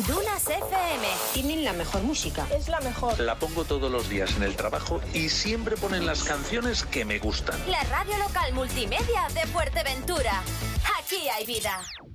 Dunas FM. Tienen la mejor música. Es la mejor. La pongo todos los días en el trabajo y siempre ponen las canciones que me gustan. La radio local multimedia de Fuerteventura. Aquí hay vida.